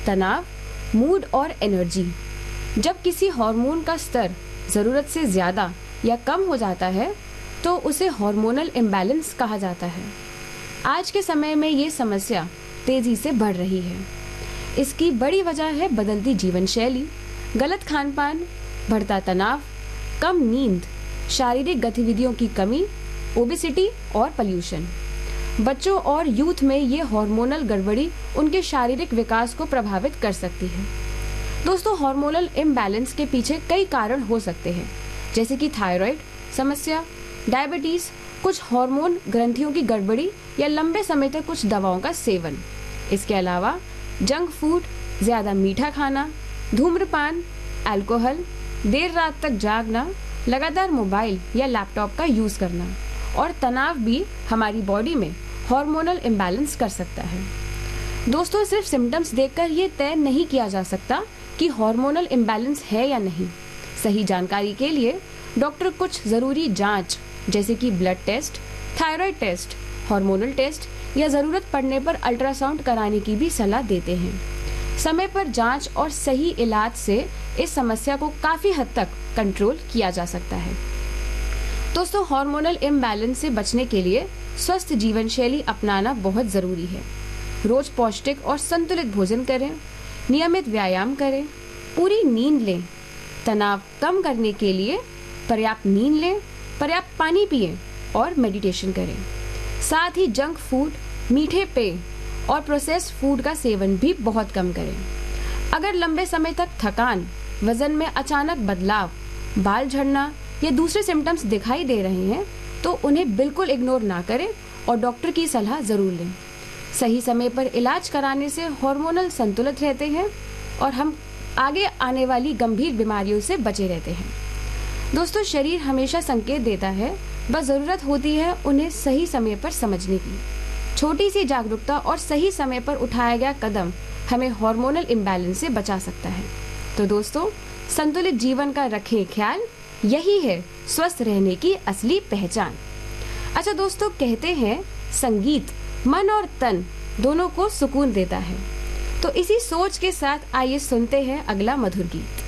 तनाव, मूड और एनर्जी। जब किसी हार्मोन का स्तर ज़रूरत से ज़्यादा या कम हो जाता है तो उसे हार्मोनल इम्बैलेंस कहा जाता है। आज के समय में ये समस्या तेज़ी से बढ़ रही है। इसकी बड़ी वजह है बदलती जीवन शैली, गलत खान पान, बढ़ता तनाव, कम नींद, शारीरिक गतिविधियों की कमी, ओबेसिटी और पोल्यूशन। बच्चों और यूथ में ये हार्मोनल गड़बड़ी उनके शारीरिक विकास को प्रभावित कर सकती है। दोस्तों, हार्मोनल इम्बैलेंस के पीछे कई कारण हो सकते हैं, जैसे कि थायराइड समस्या, डायबिटीज, कुछ हार्मोन ग्रंथियों की गड़बड़ी या लंबे समय तक कुछ दवाओं का सेवन। इसके अलावा जंक फूड, ज़्यादा मीठा खाना, धूम्रपान, अल्कोहल, देर रात तक जागना, लगातार मोबाइल या लैपटॉप का यूज़ करना और तनाव भी हमारी बॉडी में हार्मोनल इम्बैलेंस कर सकता है। दोस्तों, सिर्फ सिम्टम्स देखकर ये तय नहीं किया जा सकता कि हार्मोनल इम्बैलेंस है या नहीं। सही जानकारी के लिए डॉक्टर कुछ ज़रूरी जांच जैसे कि blood test, thyroid test, hormonal test या ज़रूरत पड़ने पर अल्ट्रासाउंड कराने की भी सलाह देते हैं। समय पर जांच और सही इलाज से इस समस्या को काफ़ी हद तक कंट्रोल किया जा सकता है। दोस्तों, हार्मोनल इम्बैलेंस से बचने के लिए स्वस्थ जीवन शैली अपनाना बहुत ज़रूरी है। रोज पौष्टिक और संतुलित भोजन करें, नियमित व्यायाम करें, पूरी नींद लें, तनाव कम करने के लिए पर्याप्त नींद लें, पर्याप्त पानी पिएं और मेडिटेशन करें। साथ ही जंक फूड, मीठे पेय और प्रोसेस्ड फूड का सेवन भी बहुत कम करें। अगर लंबे समय तक थकान, वजन में अचानक बदलाव, बाल झड़ना या दूसरे सिम्टम्स दिखाई दे रहे हैं तो उन्हें बिल्कुल इग्नोर ना करें और डॉक्टर की सलाह ज़रूर लें। सही समय पर इलाज कराने से हार्मोनल संतुलित रहते हैं और हम आगे आने वाली गंभीर बीमारियों से बचे रहते हैं। दोस्तों, शरीर हमेशा संकेत देता है, बस ज़रूरत होती है उन्हें सही समय पर समझने की। छोटी सी जागरूकता और सही समय पर उठाया गया कदम हमें हार्मोनल इम्बैलेंस से बचा सकता है। तो दोस्तों, संतुलित जीवन का रखें ख्याल, यही है स्वस्थ रहने की असली पहचान। अच्छा दोस्तों, कहते हैं संगीत मन और तन दोनों को सुकून देता है। तो इसी सोच के साथ आइए सुनते हैं अगला मधुर गीत।